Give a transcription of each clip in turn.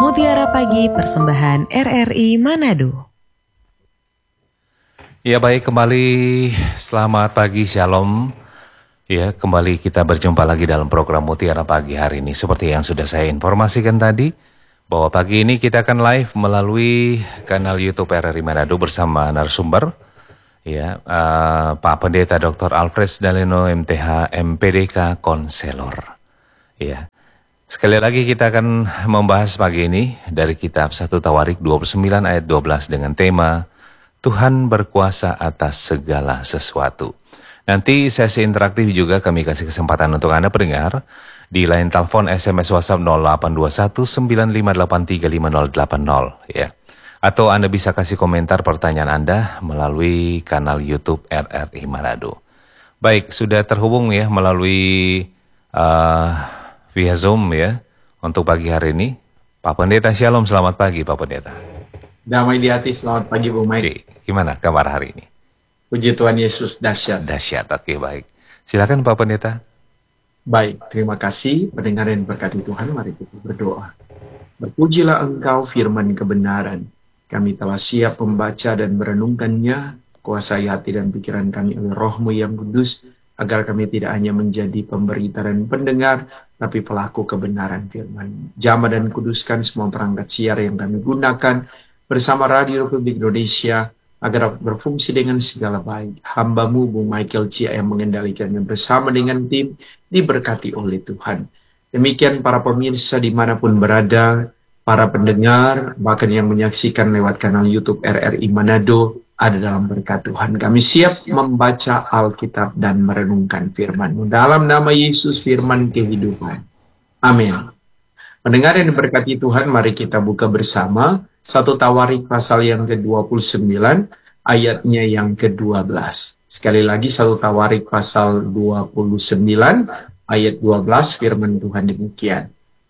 Mutiara Pagi persembahan RRI Manado. Ya baik, kembali selamat pagi, shalom. Ya, kembali kita berjumpa lagi dalam program Mutiara Pagi hari ini. Seperti yang sudah saya informasikan tadi, bahwa pagi ini kita akan live melalui kanal YouTube RRI Manado bersama narasumber, ya, Pak Pendeta Dr. Alfred Daleno MTH MPDK Konselor. Ya. Sekali lagi kita akan membahas pagi ini dari kitab 1 Tawarik 29 ayat 12 dengan tema Tuhan berkuasa atas segala sesuatu. Nanti sesi interaktif juga kami kasih kesempatan untuk Anda pendengar di line telepon SMS WhatsApp 0821 95835080 ya. Atau Anda bisa kasih komentar pertanyaan Anda melalui kanal YouTube RRI Manado. Baik, sudah terhubung ya melalui via Zoom ya untuk pagi hari ini. Pak Pendeta, shalom, selamat pagi Pak Pendeta. Damai di hati, selamat pagi Bu Mike. Oke, gimana kabar hari ini? Puji Tuhan Yesus, dahsyat. Dahsyat, oke baik. Silakan Pak Pendeta. Baik, terima kasih pendengar yang berkati Tuhan, mari kita berdoa. Berpujilah Engkau firman kebenaran. Kami telah siap membaca dan merenungkannya, kuasai hati dan pikiran kami oleh Roh-Mu yang kudus, agar kami tidak hanya menjadi pemberita dan pendengar, tapi pelaku kebenaran firman. Jamah dan kuduskan semua perangkat siar yang kami gunakan bersama Radio Republik Indonesia, agar berfungsi dengan segala baik. Hamba-Mu Bu Michael Cia yang mengendalikannya bersama dengan tim, diberkati oleh Tuhan. Demikian para pemirsa dimanapun berada, para pendengar, bahkan yang menyaksikan lewat kanal YouTube RRI Manado, ada dalam berkat Tuhan. Kami siap membaca Alkitab dan merenungkan firman-Mu. Dalam nama Yesus, firman kehidupan. Amin. Pendengar yang diberkati Tuhan, mari kita buka bersama 1 Tawarik pasal yang ke-29, ayatnya yang ke-12. Sekali lagi 1 Tawarik pasal 29, ayat 12, firman Tuhan demikian.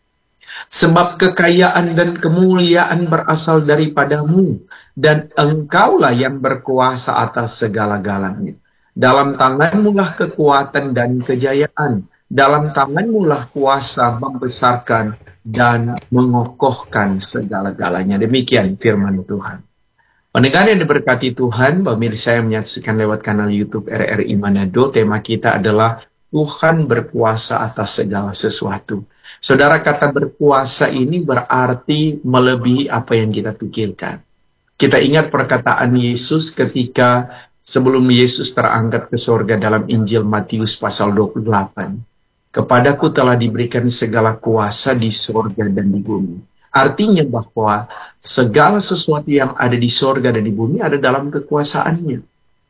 Sebab kekayaan dan kemuliaan berasal daripadamu, dan engkaulah yang berkuasa atas segala-galanya. Dalam tanganmu lah kekuatan dan kejayaan, dalam tanganmu lah kuasa membesarkan dan mengokohkan segala-galanya. Demikian firman Tuhan. Pendengar yang diberkati Tuhan, pemirsa yang menyaksikan lewat kanal YouTube RRI Manado, tema kita adalah Tuhan berkuasa atas segala sesuatu. Saudara, kata berkuasa ini berarti melebihi apa yang kita pikirkan. Kita ingat perkataan Yesus ketika sebelum Yesus terangkat ke surga dalam Injil Matius pasal 28. Kepadaku telah diberikan segala kuasa di surga dan di bumi. Artinya bahwa segala sesuatu yang ada di surga dan di bumi ada dalam kekuasaannya.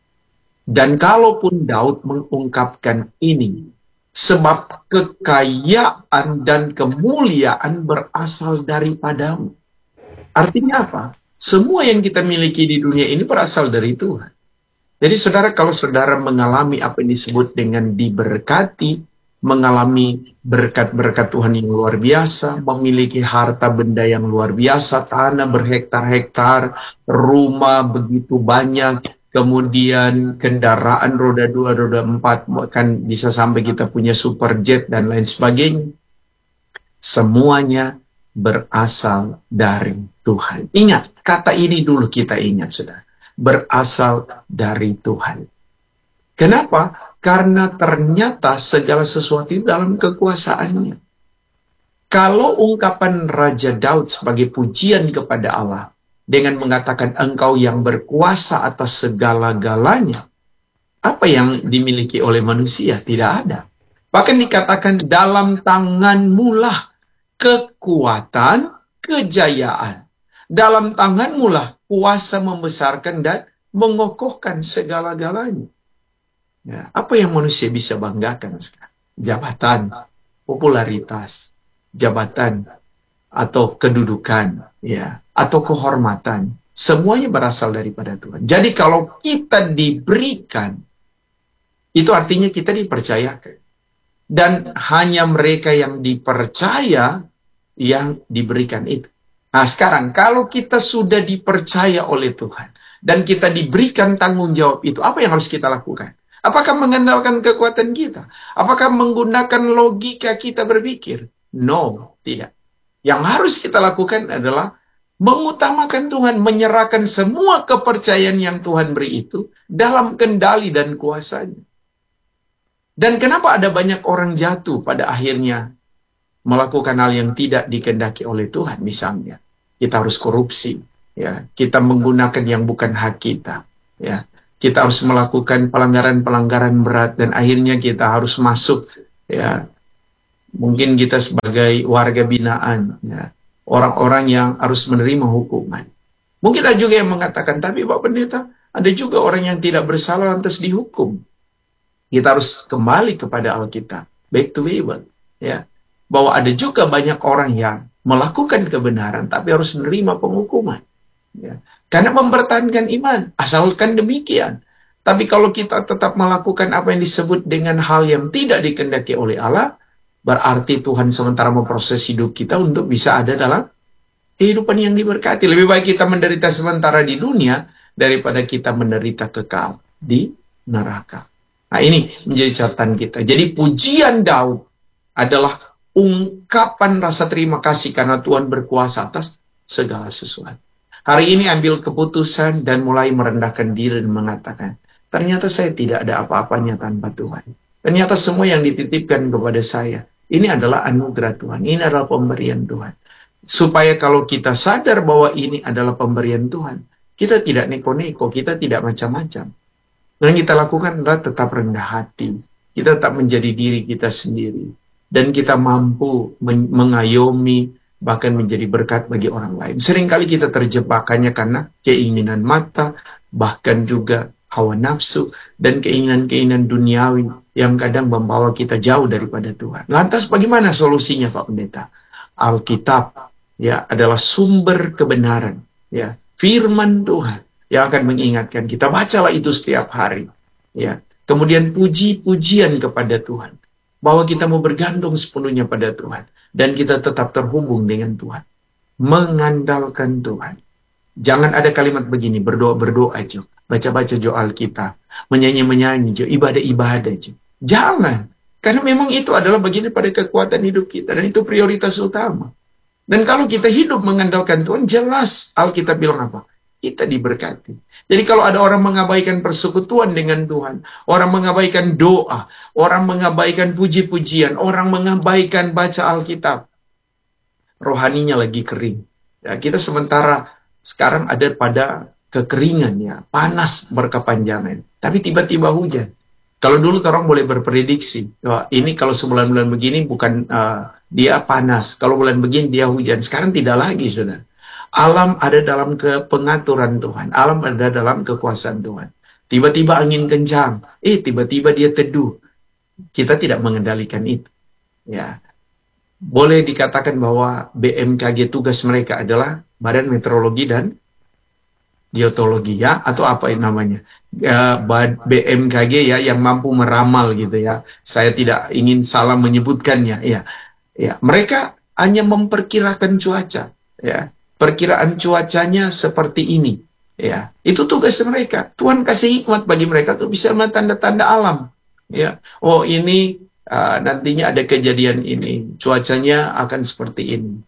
Dan kalaupun Daud mengungkapkan ini, sebab kekayaan dan kemuliaan berasal daripadamu. Artinya apa? Semua yang kita miliki di dunia ini berasal dari Tuhan. Jadi saudara, kalau saudara mengalami apa yang disebut dengan diberkati, mengalami berkat-berkat Tuhan yang luar biasa, memiliki harta benda yang luar biasa, tanah berhektar-hektar, rumah begitu banyak, kemudian kendaraan roda 2, roda 4, bahkan bisa sampai kita punya super jet dan lain sebagainya. Semuanya berasal dari Tuhan. Ingat, kata ini dulu kita ingat, saudara. Berasal dari Tuhan. Kenapa? Karena ternyata segala sesuatu itu dalam kekuasaannya. Kalau ungkapan Raja Daud sebagai pujian kepada Allah, dengan mengatakan engkau yang berkuasa atas segala-galanya, apa yang dimiliki oleh manusia? Tidak ada. Bahkan dikatakan dalam tanganmu lah kekuatan, kejayaan. Dalam tanganmu lah kuasa membesarkan dan mengokohkan segala-galanya. Ya, apa yang manusia bisa banggakan sekarang? Jabatan, popularitas, jabatan, atau kedudukan, ya, atau kehormatan. Semuanya berasal daripada Tuhan. Jadi kalau kita diberikan, itu artinya kita dipercayakan. Dan hanya mereka yang dipercaya yang diberikan itu. Nah sekarang, kalau kita sudah dipercaya oleh Tuhan, dan kita diberikan tanggung jawab itu, apa yang harus kita lakukan? Apakah mengandalkan kekuatan kita? Apakah menggunakan logika kita berpikir? No, tidak. Yang harus kita lakukan adalah mengutamakan Tuhan, menyerahkan semua kepercayaan yang Tuhan beri itu dalam kendali dan kuasanya. Dan kenapa ada banyak orang jatuh pada akhirnya melakukan hal yang tidak dikehendaki oleh Tuhan? Misalnya, kita harus korupsi, ya, kita menggunakan yang bukan hak kita, ya, kita harus melakukan pelanggaran-pelanggaran berat dan akhirnya kita harus masuk, ya, mungkin kita sebagai warga binaan, ya, orang-orang yang harus menerima hukuman. Mungkin ada juga yang mengatakan, tapi Pak Pendeta, ada juga orang yang tidak bersalah lantas dihukum. Kita harus kembali kepada Alkitab, back to Bible, ya, bahwa ada juga banyak orang yang melakukan kebenaran tapi harus menerima penghukuman, ya, karena mempertahankan iman. Asalkan demikian. Tapi kalau kita tetap melakukan apa yang disebut dengan hal yang tidak dikehendaki oleh Allah, berarti Tuhan sementara memproses hidup kita untuk bisa ada dalam kehidupan yang diberkati. Lebih baik kita menderita sementara di dunia daripada kita menderita kekal di neraka. Nah, ini menjadi catatan kita. Jadi pujian Daud adalah ungkapan rasa terima kasih karena Tuhan berkuasa atas segala sesuatu. Hari ini ambil keputusan dan mulai merendahkan diri dan mengatakan, ternyata saya tidak ada apa-apanya tanpa Tuhan. Ternyata semua yang dititipkan kepada saya, ini adalah anugerah Tuhan, ini adalah pemberian Tuhan. Supaya kalau kita sadar bahwa ini adalah pemberian Tuhan, kita tidak neko-neko, kita tidak macam-macam. Yang kita lakukan adalah tetap rendah hati. Kita tetap menjadi diri kita sendiri. Dan kita mampu mengayomi, bahkan menjadi berkat bagi orang lain. Seringkali kita terjebak hanya karena keinginan mata, bahkan juga hawa nafsu, dan keinginan-keinginan duniawi yang kadang membawa kita jauh daripada Tuhan. Lantas bagaimana solusinya, Pak Pendeta? Alkitab, ya, adalah sumber kebenaran, ya, firman Tuhan yang akan mengingatkan kita. Bacalah itu setiap hari, ya. Kemudian puji-pujian kepada Tuhan, bahwa kita mau bergantung sepenuhnya pada Tuhan dan kita tetap terhubung dengan Tuhan, mengandalkan Tuhan. Jangan ada kalimat begini, berdoa-berdoa aja, baca-baca doa Alkitab, menyanyi-menyanyi aja, ibadah-ibadah aja. Jangan, karena memang itu adalah bagian daripada kekuatan hidup kita dan itu prioritas utama. Dan kalau kita hidup mengandalkan Tuhan, jelas Alkitab bilang apa? Kita diberkati. Jadi kalau ada orang mengabaikan persekutuan dengan Tuhan, orang mengabaikan doa, orang mengabaikan puji-pujian, orang mengabaikan baca Alkitab, rohaninya lagi kering. Ya, kita sementara sekarang ada pada kekeringan, ya, panas berkepanjangan, tapi tiba-tiba hujan. Kalau dulu orang boleh berprediksi, wah, ini kalau sebulan-bulan begini bukan dia panas, kalau bulan begini dia hujan. Sekarang tidak lagi, saudara. Alam ada dalam pengaturan Tuhan. Alam ada dalam kekuasaan Tuhan. Tiba-tiba angin kencang. Tiba-tiba dia teduh. Kita tidak mengendalikan itu. Ya, boleh dikatakan bahwa BMKG tugas mereka adalah Badan Meteorologi dan Geotologi, ya, atau apa yang namanya, BMKG, ya, yang mampu meramal gitu, ya. Saya tidak ingin salah menyebutkannya, ya. Ya, mereka hanya memperkirakan cuaca, ya. Perkiraan cuacanya seperti ini, ya. Itu tugas mereka. Tuhan kasih hikmat bagi mereka untuk bisa melihat tanda-tanda alam, ya. Oh, ini nantinya ada kejadian ini, cuacanya akan seperti ini.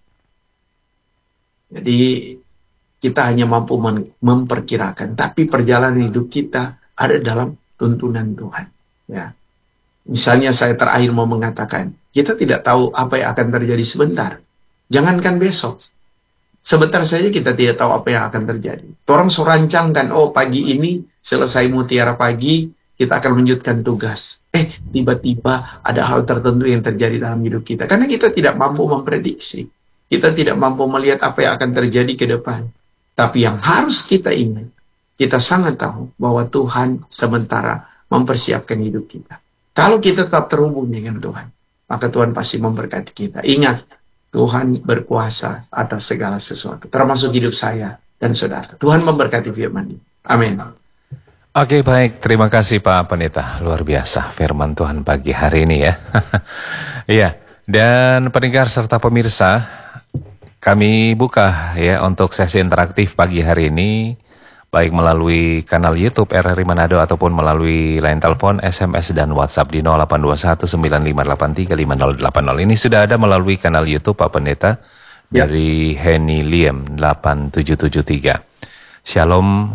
Jadi kita hanya mampu memperkirakan, tapi perjalanan hidup kita ada dalam tuntunan Tuhan, ya. Misalnya saya terakhir mau mengatakan, kita tidak tahu apa yang akan terjadi sebentar. Jangankan besok. Sebentar saja kita tidak tahu apa yang akan terjadi. Orang surancangkan, oh pagi ini selesai mutiara pagi, kita akan melanjutkan tugas. Tiba-tiba ada hal tertentu yang terjadi dalam hidup kita. Karena kita tidak mampu memprediksi. Kita tidak mampu melihat apa yang akan terjadi ke depan. Tapi yang harus kita ingat, kita sangat tahu bahwa Tuhan sementara mempersiapkan hidup kita. Kalau kita tetap terhubung dengan Tuhan, maka Tuhan pasti memberkati kita. Ingat, Tuhan berkuasa atas segala sesuatu, termasuk hidup saya dan saudara. Tuhan memberkati firman ini. Amin. Oke, baik. Terima kasih Pak Pendeta. Luar biasa firman Tuhan pagi hari ini, ya. Iya. Dan pendengar serta pemirsa, kami buka, ya, untuk sesi interaktif pagi hari ini, baik melalui kanal YouTube RRI Manado ataupun melalui line telepon, SMS, dan WhatsApp di 0821 9583 5080. Ini sudah ada melalui kanal YouTube Pak Pendeta, Ya. dari Henny Liem 8773. Shalom,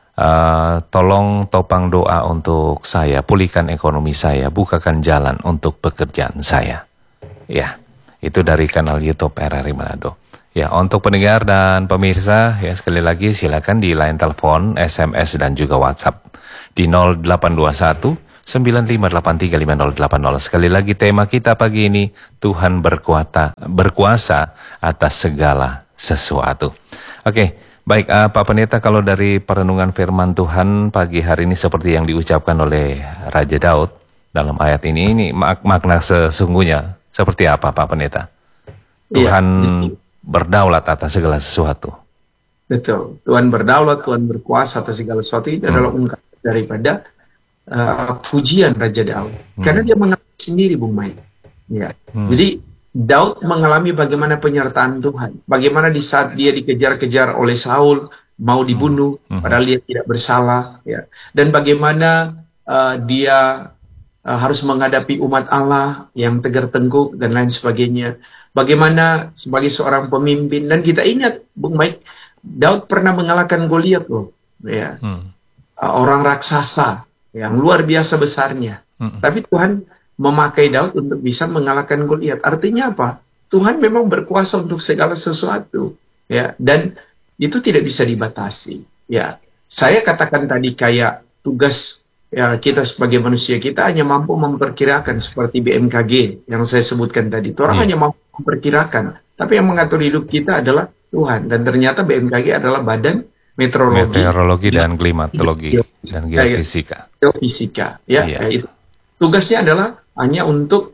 tolong topang doa untuk saya, pulihkan ekonomi saya, bukakan jalan untuk pekerjaan saya. Ya, itu dari kanal YouTube RRI Manado. Ya, untuk pendengar dan pemirsa, ya sekali lagi silakan di line telepon, SMS dan juga WhatsApp di 0821 95835080. Sekali lagi tema kita pagi ini, Tuhan berkuasa atas segala sesuatu. Oke. Baik, Pak Pendeta, kalau dari perenungan firman Tuhan pagi hari ini seperti yang diucapkan oleh Raja Daud dalam ayat ini makna sesungguhnya seperti apa, Pak Pendeta? Tuhan berdaulat atas segala sesuatu. Betul, Tuhan berdaulat, Tuhan berkuasa atas segala sesuatu. Ini adalah ungkapan daripada pujian Raja Daud. Karena dia mengalami sendiri, Bung Mai. Ya. Jadi Daud mengalami bagaimana penyertaan Tuhan, bagaimana di saat dia dikejar-kejar oleh Saul, mau dibunuh, padahal dia tidak bersalah, ya. Dan bagaimana dia harus menghadapi umat Allah yang tegar tengkuk dan lain sebagainya. Bagaimana sebagai seorang pemimpin, dan kita ingat, Bung Mike, Daud pernah mengalahkan Goliat loh, ya. Orang raksasa yang luar biasa besarnya. Tapi Tuhan memakai Daud untuk bisa mengalahkan Goliat. Artinya apa? Tuhan memang berkuasa untuk segala sesuatu, ya. Dan itu tidak bisa dibatasi, ya. Saya katakan tadi kayak tugas ya kita sebagai manusia, kita hanya mampu memperkirakan seperti BMKG yang saya sebutkan tadi. Itu orang hanya mampu memperkirakan, tapi yang mengatur hidup kita adalah Tuhan. Dan ternyata BMKG adalah Badan Meteorologi dan Klimatologi dan Geofisika. Geofisika, ya. Itu. Tugasnya adalah hanya untuk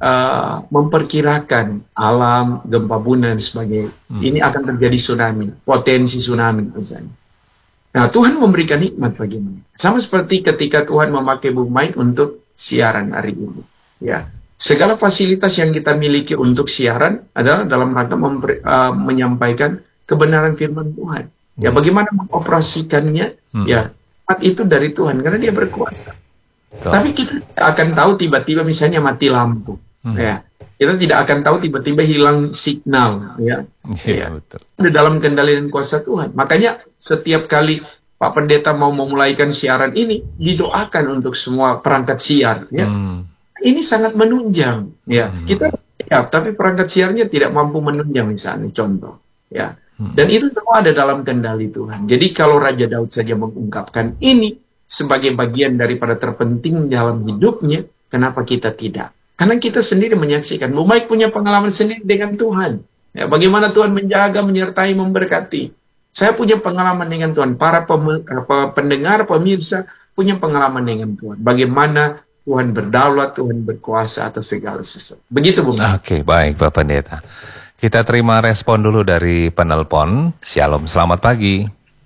memperkirakan alam, gempa bumi dan sebagainya. Ini akan terjadi tsunami, potensi tsunami misalnya. Nah, Tuhan memberikan hikmat bagi mereka. Sama seperti ketika Tuhan memakai Bung Mike untuk siaran hari ini. Ya, segala fasilitas yang kita miliki untuk siaran adalah dalam rangka menyampaikan kebenaran firman Tuhan. Ya, bagaimana mengoperasikannya? Ya, itu dari Tuhan karena Dia berkuasa. Tapi kita tidak akan tahu tiba-tiba misalnya mati lampu, ya. Kita tidak akan tahu tiba-tiba hilang signal, ya. Betul. Di dalam kendali dan kuasa Tuhan. Makanya setiap kali Pak Pendeta mau memulaikan siaran ini, didoakan untuk semua perangkat siar, ya. Ini sangat menunjang, ya. Kita siap, tapi perangkat siarnya tidak mampu menunjang misalnya, contoh, ya. Dan itu semua ada dalam kendali Tuhan. Jadi kalau Raja Daud saja mengungkapkan ini sebagai bagian daripada terpenting dalam hidupnya, kenapa kita tidak? Karena kita sendiri menyaksikan. Bu Mike punya pengalaman sendiri dengan Tuhan. Ya, bagaimana Tuhan menjaga, menyertai, memberkati. Saya punya pengalaman dengan Tuhan. Para pendengar, pemirsa punya pengalaman dengan Tuhan. Bagaimana Tuhan berdaulat, Tuhan berkuasa atas segala sesuatu. Begitu, Bu Mike. Oke, baik Bapak Pendeta. Kita terima respon dulu dari penelpon. Shalom, selamat pagi.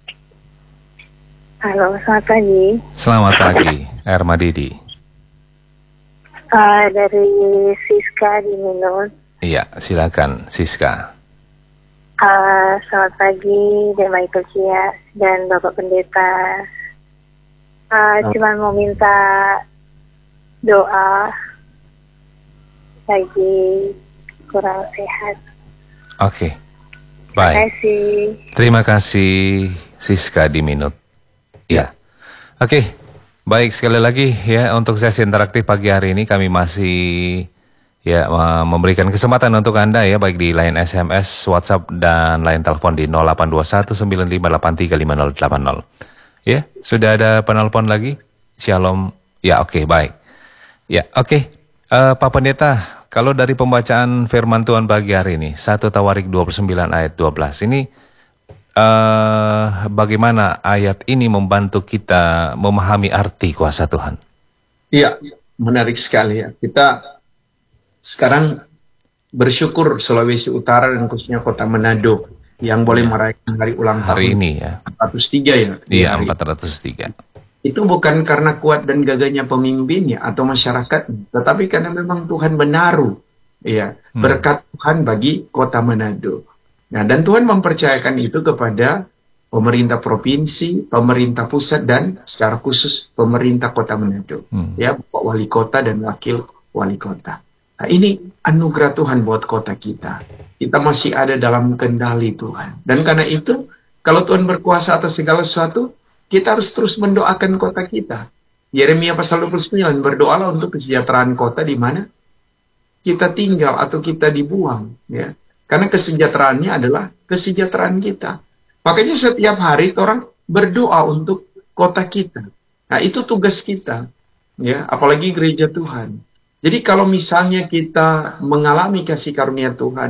Halo, selamat pagi. Selamat pagi, Erma Didi. Dari Siska di Minus. Iya, silakan Siska. Selamat pagi, dan Michael Cia dan Bapak Pendeta. Cuma mau minta doa lagi kurang sehat. Oke, baik. Terima kasih Siska di Minut. Ya, oke, baik sekali lagi ya untuk sesi interaktif pagi hari ini kami masih ya memberikan kesempatan untuk Anda ya baik di line SMS, WhatsApp dan line telepon di 082195835080. Ya, sudah ada penelpon lagi? Shalom. Ya, oke, baik. Ya, oke. Pak Pendeta, kalau dari pembacaan firman Tuhan pagi hari ini 1 Tawarik 29 ayat 12 ini bagaimana ayat ini membantu kita memahami arti kuasa Tuhan? Iya, menarik sekali ya. Kita sekarang bersyukur Sulawesi Utara dan khususnya Kota Manado yang boleh merayakan hari ulang tahun hari ini ya. 403 ya. Iya, 403. Itu bukan karena kuat dan gagahnya pemimpinnya atau masyarakat, tetapi karena memang Tuhan menaruh ya berkat Tuhan bagi Kota Manado. Nah, dan Tuhan mempercayakan itu kepada pemerintah provinsi, pemerintah pusat, dan secara khusus pemerintah Kota Manado. Ya, Bapak Wali Kota dan Wakil Wali Kota. Nah, ini anugerah Tuhan buat kota kita. Kita masih ada dalam kendali Tuhan. Dan karena itu, kalau Tuhan berkuasa atas segala sesuatu, kita harus terus mendoakan kota kita. Yeremia pasal 29, berdoalah untuk kesejahteraan kota di mana kita tinggal atau kita dibuang. Ya. Karena kesejahteraannya adalah kesejahteraan kita. Makanya setiap hari orang berdoa untuk kota kita. Nah, itu tugas kita. Ya, apalagi gereja Tuhan. Jadi kalau misalnya kita mengalami kasih karunia Tuhan,